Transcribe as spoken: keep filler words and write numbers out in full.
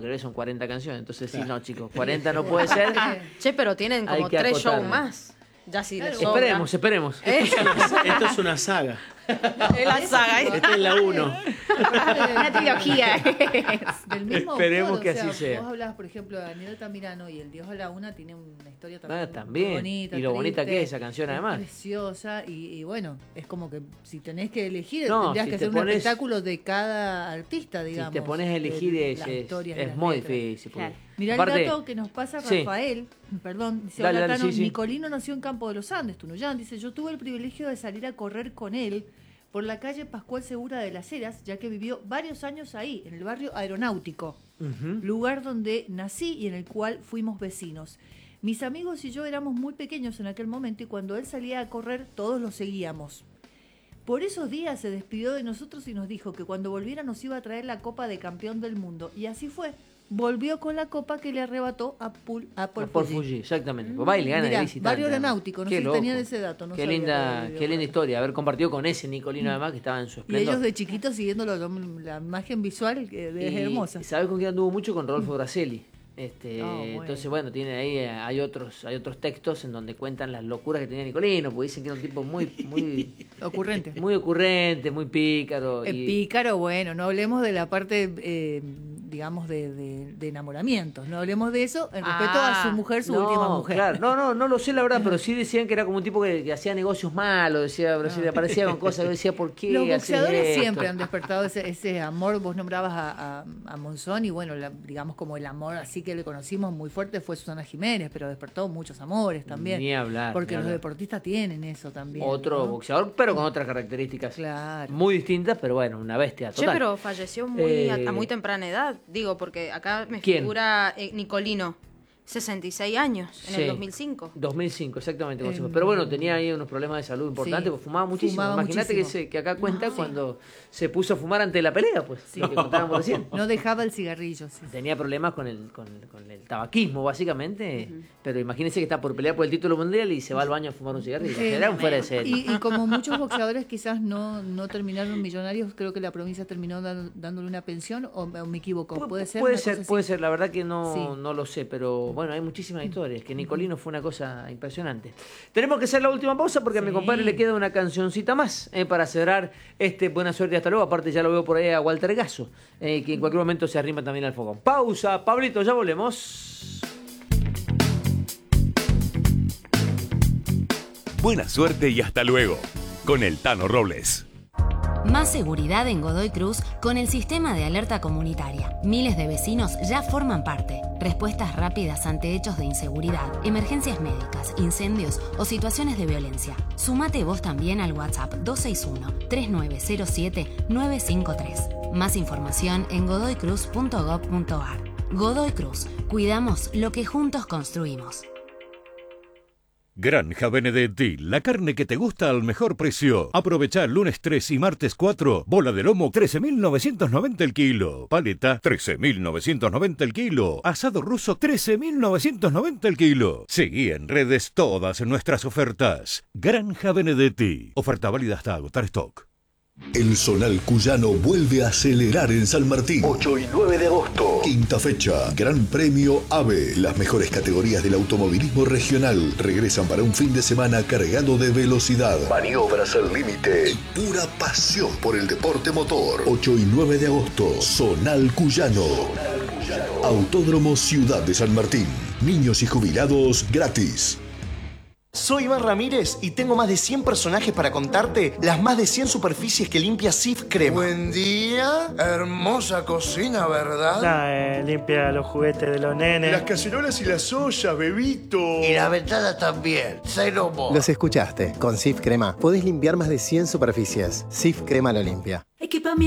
creo que son cuarenta canciones. Entonces, sí, no, chicos, cuarenta no puede ser. Che, pero tienen como tres shows más. Ya sí, les sobra. Esperemos, esperemos. Esto es una, esto es una saga. Es la saga. Esta es la uno. Una trilogía. Del mismo Esperemos autor, que o sea, así sea. Vos hablabas, por ejemplo, de Daniel Altamirano y El Dios a la Una tiene una historia también, Ah, también. muy bonita. Y lo bonita triste, que es esa canción, además. Preciosa. Y, y bueno, es como que si tenés que elegir, No, tendrías si que te hacer pones- un espectáculo de cada artista, digamos. Si te pones a elegir, de es, las es, historias, de es las muy letras. difícil. porque- Claro. Mirá Aparte- el dato que nos pasa Sí. Rafael, perdón, dice, Dale, hola, dale, Tano, sí, sí. Nicolino nació en Campo de los Andes, Tunuyán, dice, yo tuve el privilegio de salir a correr con él por la calle Pascual Segura de las Heras, ya que vivió varios años ahí, en el barrio Aeronáutico, Ujú. lugar donde nací y en el cual fuimos vecinos. Mis amigos y yo éramos muy pequeños en aquel momento y cuando él salía a correr todos lo seguíamos. Por esos días se despidió de nosotros y nos dijo que cuando volviera nos iba a traer la Copa de Campeón del Mundo. Y así fue. Volvió con la copa que le arrebató a, Pul, a Paul Por Fuji. Fuji, exactamente. Pues va y le gana Mirá, de visitante. barrio además. aeronáutico, no Qué sé si loco. tenían ese dato. No Qué sabía que linda, había vivido qué linda por acá. historia. Haber compartido con ese Nicolino, además, que estaba en su Y esplendor. ellos de chiquitos siguiéndolo, la imagen visual que es Y- hermosa. y ¿sabes con quién anduvo mucho? Con Rodolfo Gracelli. Este, Ah, bueno. Entonces, bueno, tiene ahí, eh, hay otros, hay otros textos en donde cuentan las locuras que tenía Nicolino, porque dicen que era un tipo muy, muy, Ocurrente. muy ocurrente, muy pícaro. Eh, y- pícaro, bueno, no hablemos de la parte, eh, digamos, de, de, de enamoramientos. No hablemos de eso en respeto Ah, a su mujer, su no, última mujer. claro. No, no, no lo sé la verdad, pero sí decían que era como un tipo que, que hacía negocios malos, decía, pero sí le aparecía con cosas, yo decía, ¿por qué? Los haces boxeadores esto? siempre han despertado ese, ese amor. Vos nombrabas a, a, a Monzón y bueno, la- digamos como el amor así que le conocimos muy fuerte fue Susana Jiménez, pero despertó muchos amores también. Ni hablar. Porque ni los hablar. deportistas tienen eso también. Otro ¿no? boxeador, pero con otras características Claro. muy distintas, pero bueno, una bestia Che, total. pero falleció muy Eh, a, a muy temprana edad. Digo, porque acá me ¿Quién? figura eh, Nicolino, sesenta y seis años, en Sí. el dos mil cinco. dos mil cinco, exactamente. como Eh, se fue. Pero bueno, tenía ahí unos problemas de salud importantes, sí, porque fumaba muchísimo. fumaba Imagínate que, muchísimo. se- que acá cuenta cuando se puso a fumar ante la pelea, pues, Sí. lo que contábamos recién. No dejaba el cigarrillo. Sí. Tenía problemas con el, con, con el tabaquismo, básicamente, pero imagínense que está por pelear por el título mundial y se va al baño a fumar un cigarrillo. Eh, Era un fuera de serie. Y, y como muchos boxeadores quizás no, no terminaron millonarios, creo que la provincia terminó dan- dándole una pensión, o, o me equivoco, Pu- puede ser. Puede una ser, cosa así? puede ser, la verdad que no, Sí. no lo sé, pero bueno, hay muchísimas historias. Que Nicolino fue una cosa impresionante. Tenemos que hacer la última pausa porque a mi Sí. compadre le queda una cancioncita más eh, para cerrar este Buena Suerte y hasta luego. Aparte, ya lo veo por ahí a Walter Gasso, eh, que en cualquier momento se arrima también al fogón. Pausa, Pablito, ya volvemos. Buena suerte y hasta luego. Con el Tano Robles. Más seguridad en Godoy Cruz con el sistema de alerta comunitaria. Miles de vecinos ya forman parte. Respuestas rápidas ante hechos de inseguridad, emergencias médicas, incendios o situaciones de violencia. Sumate vos también al WhatsApp dos seis uno, tres nueve cero siete, nueve cinco tres. Más información en godoy cruz punto gob punto ar. Godoy Cruz. Cuidamos lo que juntos construimos. Granja Benedetti, la carne que te gusta al mejor precio. Aprovecha el lunes tres y martes cuatro. Bola de lomo, trece mil novecientos noventa el kilo. Paleta, trece mil novecientos noventa el kilo. Asado ruso, trece mil novecientos noventa el kilo. Seguí en redes todas nuestras ofertas. Granja Benedetti. Oferta válida hasta agotar stock. El Zonal Cuyano vuelve a acelerar en San Martín. ocho y nueve de agosto. Quinta fecha. Gran Premio AVE. Las mejores categorías del automovilismo regional regresan para un fin de semana cargado de velocidad, maniobras al límite y pura pasión por el deporte motor. ocho y nueve de agosto. Zonal Cuyano. Autódromo Ciudad de San Martín. Niños y jubilados gratis. Soy Iván Ramírez y tengo más de cien personajes para contarte las más de cien superficies que limpia Sif Crema. Buen día, hermosa cocina, ¿verdad? Nah, eh, limpia los juguetes de los nenes. Las cacerolas y las ollas, bebito. Y la ventana también. Cero more. Los escuchaste. Con Sif Crema podés limpiar más de cien superficies. Sif Crema lo limpia. Equipamiento